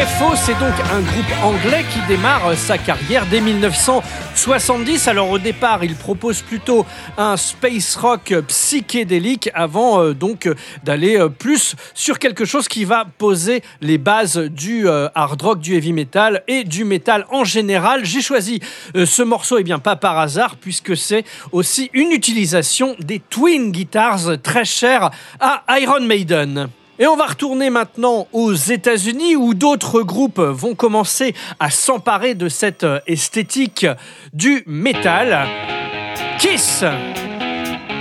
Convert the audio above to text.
UFO, c'est donc un groupe anglais qui démarre sa carrière dès 1970. Alors au départ, il propose plutôt un space rock psychédélique avant d'aller plus sur quelque chose qui va poser les bases du hard rock, du heavy metal et du metal en général. J'ai choisi ce morceau, pas par hasard, puisque c'est aussi une utilisation des twin guitars très chères à Iron Maiden. Et on va retourner maintenant aux États-Unis où d'autres groupes vont commencer à s'emparer de cette esthétique du métal. Kiss!